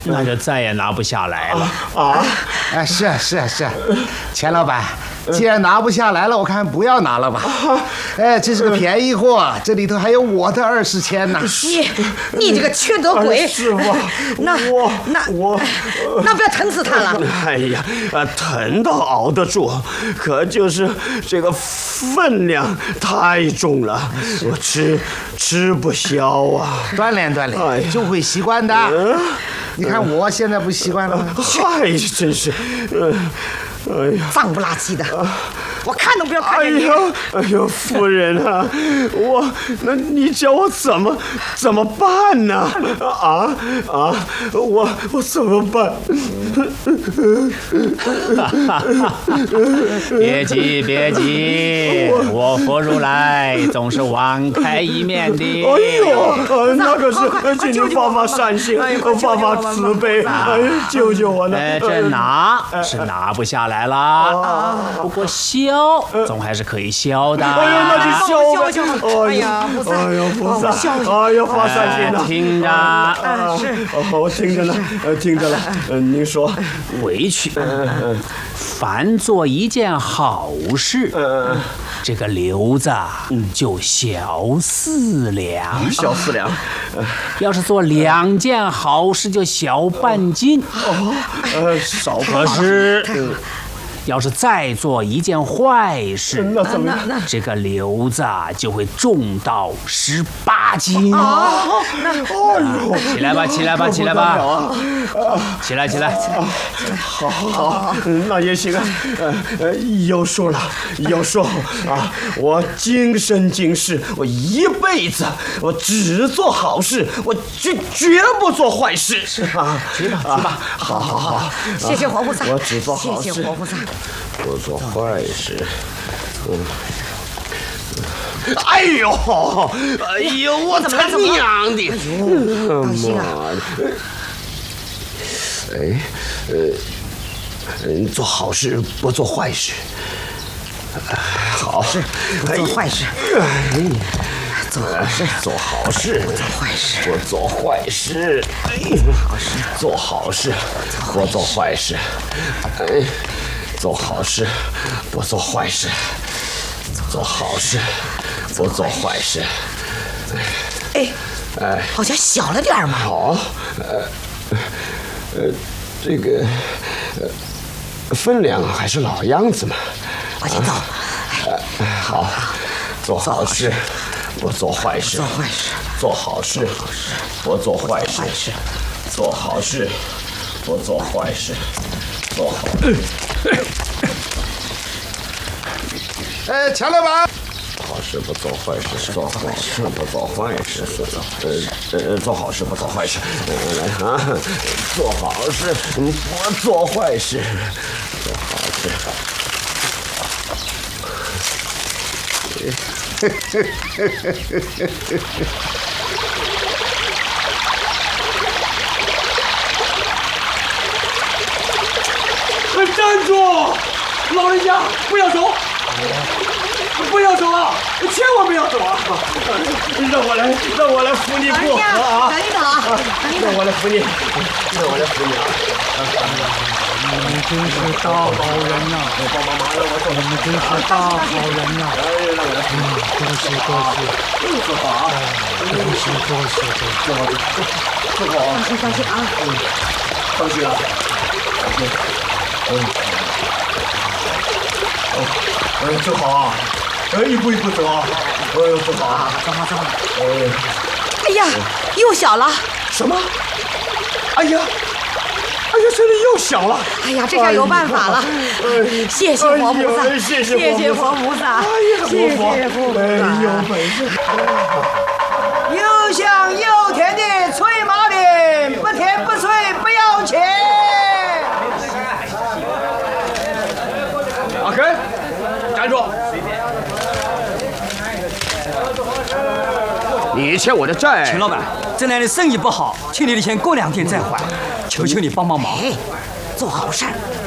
那就再也拿不下来了。 哎，是，钱老板，既然拿不下来了，我看不要拿了吧。哎，这是个便宜货，这里头还有我的20千呢。 你这个缺德鬼！ 师傅， 那不要疼死他了。 哎呀，疼倒熬得住，可就是这个分量太重了，我吃不消啊。 锻炼就会习惯的。你看我现在不习惯了吗？ 嗨，真是，哎呀， 脏不拉几的，我看都不要看哎见你。 呀，夫人啊，那你叫我怎么办呢？我怎么办？ 别急，我佛如来总是网开一面的。 哎呦，那可是请您发善心，发慈悲，救救我呢！ 这拿是拿不下来了，不过消总还是可以消的。 哎呀，那就消吧！ 哎呀，菩萨， 哎呀，发善心了。 听着， 是，我听着呢，听着了。您说， 回去，凡做一件好事，这个瘤子就小4两， 小4两。 要是做2件好事，就小半斤。 少可是，要是再做一件坏事， 那怎么样？ 这个瘤子就会重到18斤。起来吧，起来！ 好，那也行啊。有数了啊！我今生今世，我一辈子，我只做好事，我绝不做坏事啊！ 去吧。 好， 谢谢活菩萨， 我只做好事， 谢谢活菩萨。 不做坏事。哎呦，我他娘的！ 当心啊！ 做好事不做坏事。好事不做坏事。做好事， 做好事，不做坏事。做好事，不做坏事。做好事，不做坏事。做好事，不做坏事。 好像小了点嘛。 好，这个分量还是老样子嘛。 往前走。 好，做好事，不做坏事。 做好事， 做好事，不做坏事。做好事，不做坏事。做好。 钱老板。 好事不做坏事，做好事不做坏事，做好事不做坏事。来啊，做好事不做坏事，做好事。 站住！老人家，不要走！不要走啊！千万不要走啊！让我来扶你过啊！ 等一等啊！ 让我来扶你，让我来扶你啊！ 你们真是大好人呐！ 帮忙，让我走！ 你们真是大好人呐！ 让我来扶你， 多谢。 坐好啊！ 多谢。 坐好啊！ 小心啊！ 放心啊！坐好啊！一步一步走啊！坐好啊！ 走好。哎呀，又小了。 什么？哎呀，这里又小了。 哎呀，这下有办法了。谢谢活菩萨，谢谢活菩萨，谢谢活菩萨。 有本事。 又香又甜的脆麻饼，不甜不脆不要钱。 阿根，站住！ 你欠我的债， 钱老板，这来的生意不好，欠你的钱过2天再还，求求你帮忙。 做好事。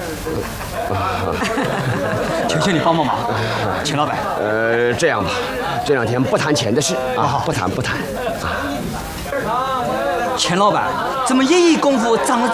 求求你帮忙，钱老板。 这样吧，这2天不谈钱的事啊，不谈。 钱老板，怎么一功夫长了